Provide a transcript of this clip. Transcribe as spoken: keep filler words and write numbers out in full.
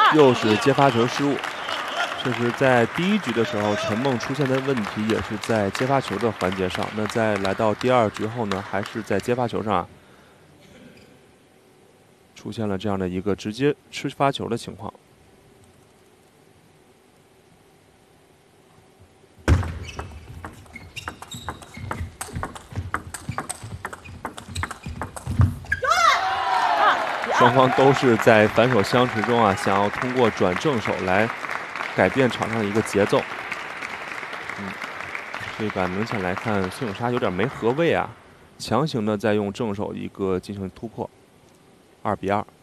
又是接发球失误。这是在第一局的时候，陈梦出现的问题也是在接发球的环节上。那在来到第二局后呢，还是在接发球上出现了这样的一个直接吃发球的情况。双方都是在反手相持中啊，想要通过转正手来改变场上的一个节奏。嗯，这一板明显来看，孙颖莎有点没合位啊，强行的在用正手一个进行突破。二比二。